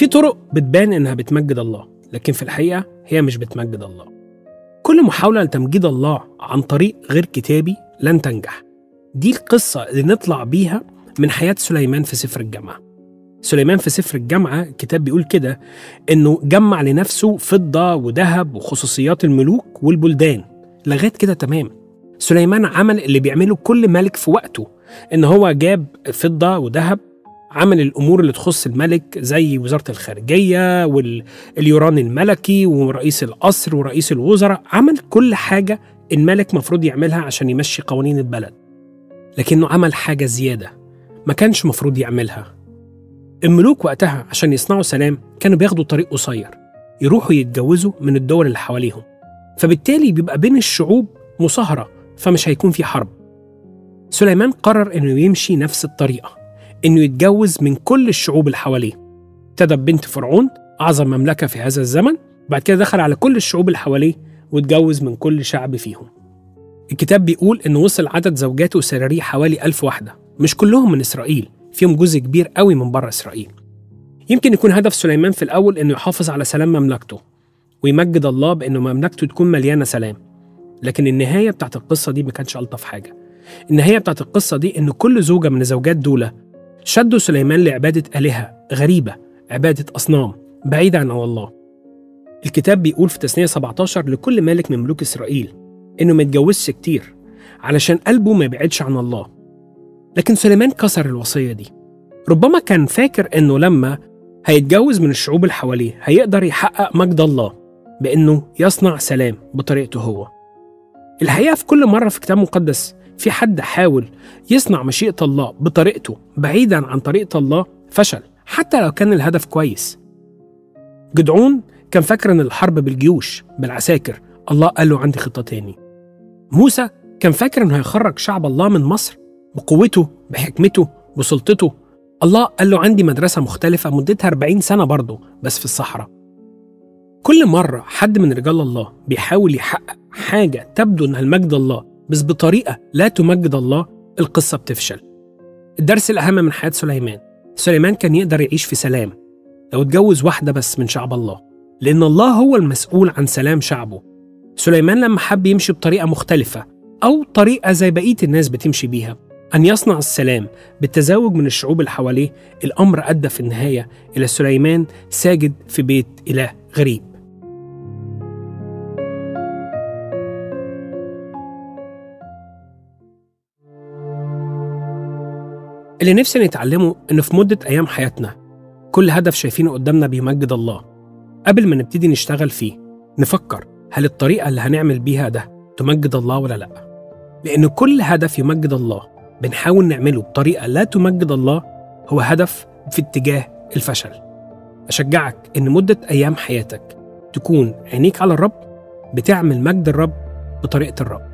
في طرق بتبان إنها بتمجد الله، لكن في الحقيقة هي مش بتمجد الله. كل محاولة لتمجيد الله عن طريق غير كتابي لن تنجح. دي القصة اللي نطلع بيها من حياة سليمان في سفر الجامعة. سليمان في سفر الجامعة الكتاب بيقول كده إنه جمع لنفسه فضة وذهب وخصوصيات الملوك والبلدان. لغاية كده تمام. سليمان عمل اللي بيعمله كل ملك في وقته، إن هو جاب فضة وذهب، عمل الأمور اللي تخص الملك زي وزارة الخارجية واليوران الملكي ورئيس القصر ورئيس الوزراء. عمل كل حاجة الملك مفروض يعملها عشان يمشي قوانين البلد، لكنه عمل حاجة زيادة ما كانش مفروض يعملها. الملوك وقتها عشان يصنعوا سلام كانوا بياخدوا طريق قصير، يروحوا يتجوزوا من الدول اللي حواليهم، فبالتالي بيبقى بين الشعوب مصاهرة، فمش هيكون في حرب. سليمان قرر إنه يمشي نفس الطريقة، إنه يتجوز من كل الشعوب اللي حواليه. ابتدى ببنت فرعون أعظم مملكة في هذا الزمن، بعد كده دخل على كل الشعوب اللي حواليه واتجوز من كل شعب فيهم. الكتاب بيقول إنه وصل عدد زوجاته وسراريه حوالي 1000 واحدة، مش كلهم من إسرائيل، فيهم جزء كبير قوي من بره إسرائيل. يمكن يكون هدف سليمان في الأول إنه يحافظ على سلام مملكته ويمجد الله بإنه مملكته تكون مليانة سلام، لكن النهاية بتاعت القصة دي ما كانش ألطف حاجة. النهاية بتاعت القصة دي إن كل زوجة من الزوجات دول شدوا سليمان لعبادة آلهة غريبة، عبادة أصنام بعيدة عن الله. الكتاب بيقول في تثنية 17 لكل ملك من ملوك إسرائيل إنه ما يتجوزش كتير علشان قلبه ما يبعدش عن الله. لكن سليمان كسر الوصية دي. ربما كان فاكر إنه لما هيتجوز من الشعوب اللي حواليه هيقدر يحقق مجد الله بإنه يصنع سلام بطريقته هو. الحقيقة في كل مرة في كتاب مقدس في حد حاول يصنع مشيئة الله بطريقته بعيداً عن طريقة الله فشل، حتى لو كان الهدف كويس. جدعون كان فاكر إن الحرب بالجيوش بالعساكر، الله قال له عندي خطة تاني. موسى كان فاكر إنه هيخرج شعب الله من مصر بقوته بحكمته بسلطته، الله قال له عندي مدرسة مختلفة مدتها 40 سنة برضه بس في الصحراء. كل مرة حد من رجال الله بيحاول يحقق حاجة تبدو إنها المجد الله بس بطريقة لا تمجد الله، القصة بتفشل. الدرس الأهم من حياة سليمان كان يقدر يعيش في سلام لو اتجوز واحدة بس من شعب الله، لأن الله هو المسؤول عن سلام شعبه. سليمان لما حب يمشي بطريقة مختلفة أو طريقة زي بقية الناس بتمشي بيها، أن يصنع السلام بالتزاوج من الشعوب اللي حواليه، الأمر أدى في النهاية إلى سليمان ساجد في بيت إله غريب. اللي نفسي نتعلمه إنه في مدة أيام حياتنا كل هدف شايفينه قدامنا بيمجد الله. قبل ما نبتدي نشتغل فيه نفكر هل الطريقة اللي هنعمل بيها ده تمجد الله ولا لأ؟ لأن كل هدف يمجد الله بنحاول نعمله بطريقة لا تمجد الله هو هدف في اتجاه الفشل. أشجعك إن مدة أيام حياتك تكون عينيك على الرب، بتعمل مجد الرب بطريقة الرب.